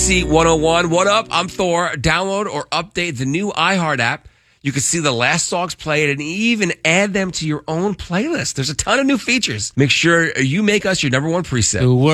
DC 101. What up? I'm Thor. Download or update the new iHeart app. You can see the last songs played and even add them to your own playlist. There's a ton of new features. Make sure you make us your number one preset.